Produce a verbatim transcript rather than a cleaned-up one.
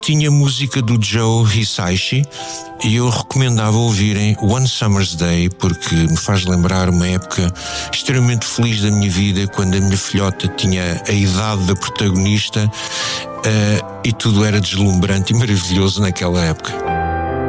Tinha música do Joe Hisaishi e eu recomendava ouvirem One Summer's Day, porque me faz lembrar uma época extremamente feliz da minha vida, quando a minha filhota tinha a idade da protagonista, uh, e tudo era deslumbrante e maravilhoso naquela época.